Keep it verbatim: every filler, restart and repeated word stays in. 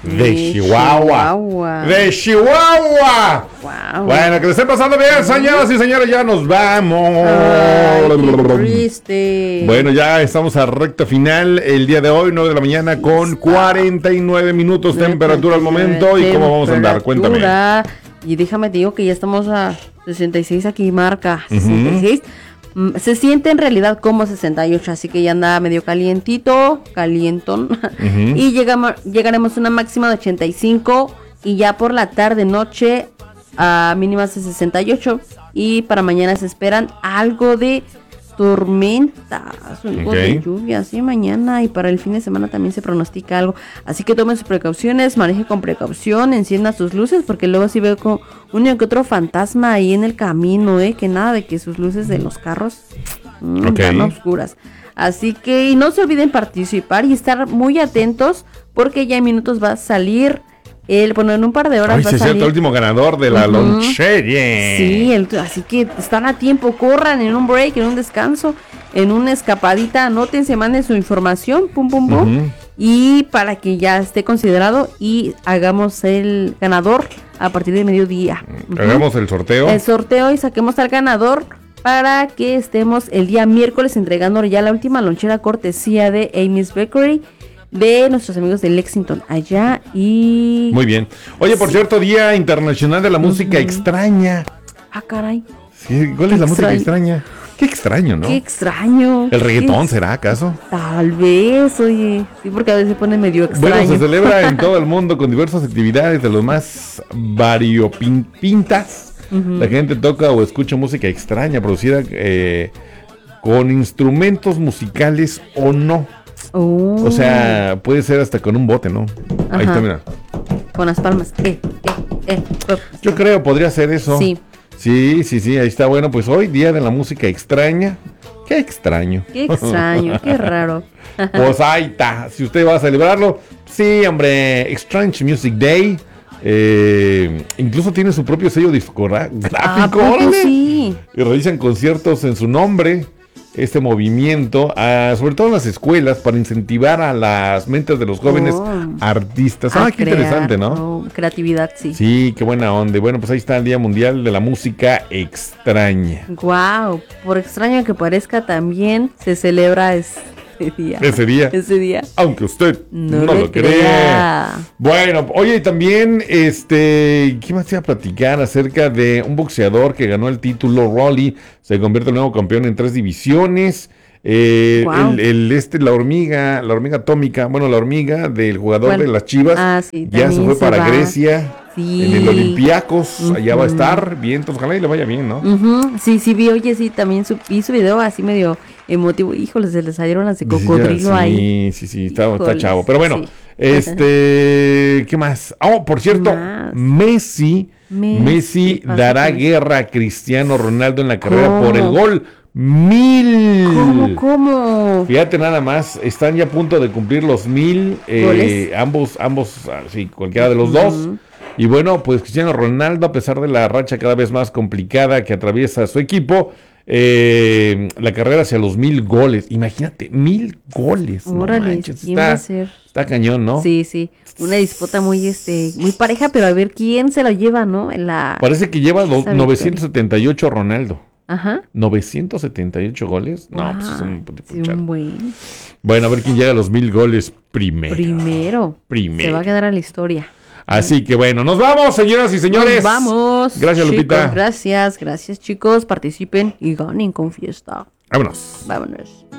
de Chihuahua. Chihuahua. ¡De Chihuahua! Wow. Bueno, que le estén pasando bien, señoras y señores, ya nos vamos. Ay, qué triste. Bueno, ya estamos a recta final el día de hoy, nueve de la mañana con cuarenta y nueve minutos temperatura al momento. ¿Y cómo vamos a andar? Cuéntame. Y déjame te digo que ya estamos a sesenta y seis aquí marca, sesenta y seis. Uh-huh. Se siente en realidad como sesenta y ocho, así que ya anda medio calientito, calientón. Uh-huh. Y llegamos, llegaremos a una máxima de ochenta y cinco y ya por la tarde, noche, a mínimas de sesenta y ocho. Y para mañana se esperan algo de tormentas, algo okay. de lluvia, sí, mañana, y para el fin de semana también se pronostica algo, así que tomen sus precauciones, maneje con precaución, encienda sus luces, porque luego sí veo con uno que otro fantasma ahí en el camino, eh, que nada de que sus luces de los carros mmm, okay. están oscuras, así que y no se olviden participar y estar muy atentos, porque ya en minutos va a salir el, bueno, en un par de horas Ay, va se a salir el último ganador de la uh-huh. lonchería. Sí, el, así que están a tiempo, corran en un break, en un descanso, en una escapadita, anótense, manden su información, pum, pum, pum, uh-huh. y para que ya esté considerado y hagamos el ganador a partir de mediodía. Uh-huh. Hagamos el sorteo. El sorteo y saquemos al ganador para que estemos el día miércoles entregando ya la última lonchera cortesía de Amy's Bakery, de nuestros amigos de Lexington allá y... Muy bien. Oye, por sí. cierto, Día Internacional de la Música uh-huh. Extraña. Ah, caray. Sí, ¿cuál es la música extraña? Qué extraño, ¿no? Qué extraño. ¿El reggaetón ¿Qué? ¿Será acaso? Tal vez, oye. Sí, porque a veces se pone medio extraño. Bueno, se celebra en todo el mundo con diversas actividades de los más variopintas. Uh-huh. La gente toca o escucha música extraña producida eh, con instrumentos musicales o no. Oh. O sea, puede ser hasta con un bote, ¿no? Ajá. Ahí está, mira. Con las palmas. Eh, eh, eh. Yo creo, podría ser eso. Sí. Sí, sí, sí, ahí está. Bueno, pues hoy, Día de la Música Extraña. Qué extraño. Qué extraño, qué raro. Pues ahí está. Si usted va a celebrarlo, sí, hombre, Strange Music Day. Eh, incluso tiene su propio sello discográfico. Ah, sí. Y realizan conciertos en su nombre. Este movimiento, uh, sobre todo en las escuelas, para incentivar a las mentes de los jóvenes oh, artistas. Ah, qué crear, interesante, ¿no? Oh, creatividad, sí. Sí, qué buena onda. Bueno, pues ahí está el Día Mundial de la Música Extraña. Guau, por extraño que parezca, también se celebra ese día. Ese día. Ese día. Aunque usted no, no lo crea. crea. Bueno, oye, también, este, ¿qué más te iba a platicar acerca de un boxeador que ganó el título? Rolly se convierte en nuevo campeón en tres divisiones. Eh, wow. el, el este, la hormiga, la hormiga atómica, bueno, la hormiga del jugador bueno, de las Chivas, ah, sí, ya se fue se para va. Grecia. Sí. En el Olympiacos, uh-huh. allá va a estar, bien, entonces ojalá y le vaya bien, ¿no? Uh-huh. Sí, sí, vi, oye, sí, también su, vi su video así medio emotivo, híjole, se le salieron las de cocodrilo sí, ahí. Sí, sí, sí, está, está chavo, pero bueno, sí. este, ¿qué más? Oh, por cierto, Messi, Messi, Messi dará guerra a Cristiano Ronaldo en la carrera oh. por el gol. Mil. ¿Cómo, cómo? Fíjate nada más, están ya a punto de cumplir los mil, eh, ambos, ambos, sí, cualquiera de los uh-huh. dos. Y bueno, pues Cristiano Ronaldo, a pesar de la racha cada vez más complicada que atraviesa su equipo, eh, la carrera hacia los mil goles. Imagínate, mil goles. Órale, no manches, ¿quién está, va a ser? Está cañón, ¿no? Sí, sí. Una disputa muy, este, muy pareja, pero a ver quién se lo lleva, ¿no? En la. Parece que lleva los novecientos setenta y ocho Ronaldo. Ajá. novecientos setenta y ocho goles. No, wow, pues es un, sí, un buen. Bueno, a ver quién llega a los mil goles primero. Primero. Primero. Se va a quedar a la historia. Así que bueno, nos vamos, señoras y señores. Nos vamos. Gracias, chicos, Lupita. Gracias, gracias, chicos. Participen y ganen con fiesta. Vámonos. Vámonos.